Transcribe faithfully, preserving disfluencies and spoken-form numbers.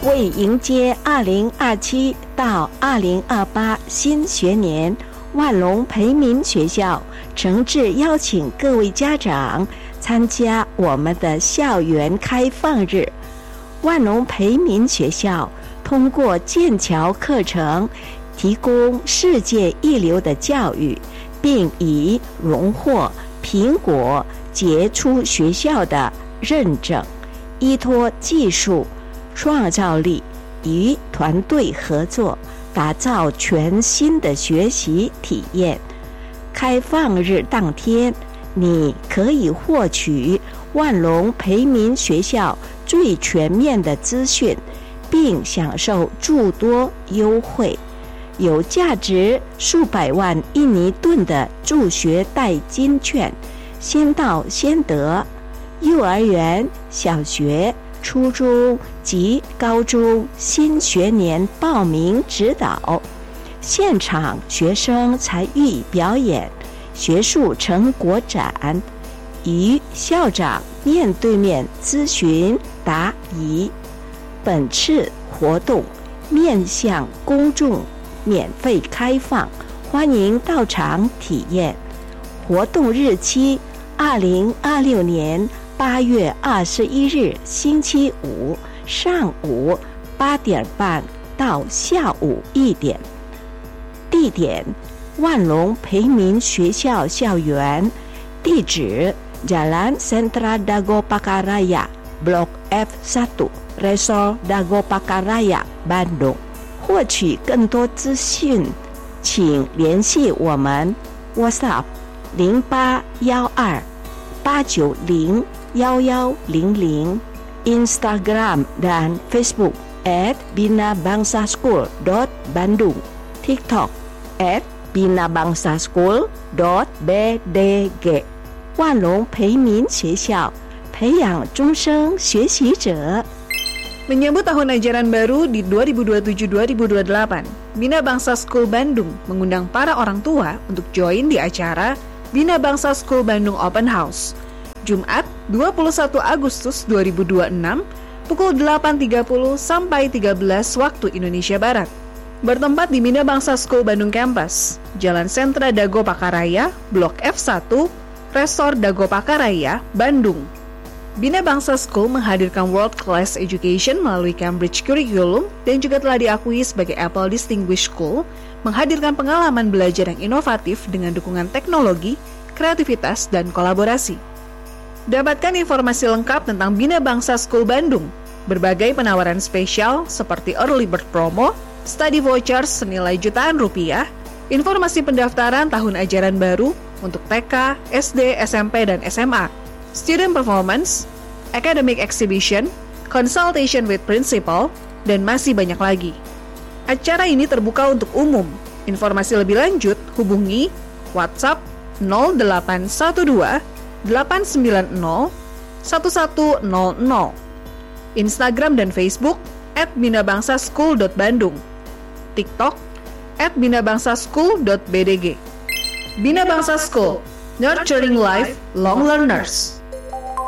为迎接二零二七到二零二八新学年，万隆培民学校诚挚邀请各位家长参加我们的校园开放日。万隆培民学校通过剑桥课程提供世界一流的教育，并已荣获苹果杰出学校的认证。依托技术、创造力与团队合作，打造全新的学习体验。开放日当天，你可以获取万隆培民学校最全面的资讯，并享受诸多优惠，有价值数百万印尼盾的助学代金券，先到先得。幼儿园、小学、初中及高中新学年报名指导，现场学生才艺表演、学术成果展，与校长面对面咨询答疑。本次活动面向公众免费开放，欢迎到场体验。活动日期：二零二六年八月二十一日星期五上午八点半到下午一点。地点：万隆培民学校校园，地址 Jalan Sentra Dago Pakaraya Blok F 一 Resort Dago Pakaraya Bandung。 获取更多资讯请联系我们 WhatsApp 零八一二八九零一一零零 Instagram dan Facebook at bina bangsa school dot bandung TikTok at bina bangsa school dot b d g。 万隆培民学校培养终生学习者。 Menyambut tahun ajaran baru di dua ribu dua puluh tujuh dua ribu dua puluh delapan, Bina Bangsa School Bandung mengundang para orang tua untuk join di acara Bina Bangsa School Bandung Open House, Jumat dua puluh satu Agustus dua ribu dua puluh enam, pukul delapan tiga puluh sampai tiga belas waktu Indonesia Barat. Bertempat di Bina Bangsa School Bandung Campus, Jalan Sentra Dago Pakaraya, Blok F satu, Resort Dago Pakaraya, Bandung. Bina Bangsa School menghadirkan world class education melalui Cambridge Curriculum dan juga telah diakui sebagai Apple Distinguished School, menghadirkan pengalaman belajar yang inovatif dengan dukungan teknologi, kreativitas, dan kolaborasi. Dapatkan informasi lengkap tentang Bina Bangsa School Bandung, berbagai penawaran spesial seperti early bird promo, study vouchers senilai jutaan rupiah, informasi pendaftaran tahun ajaran baru untuk T K, S D, S M P, dan S M A, student performance, academic exhibition, consultation with principal, dan masih banyak lagi. Acara ini terbuka untuk umum. Informasi lebih lanjut hubungi WhatsApp nol delapan satu dua delapan sembilan nol satu satu nol nol, Instagram dan Facebook at binabangsaschool dot bandung, TikTok at binabangsaschool dot b d g. Bina Bangsa School, nurturing life, long learners.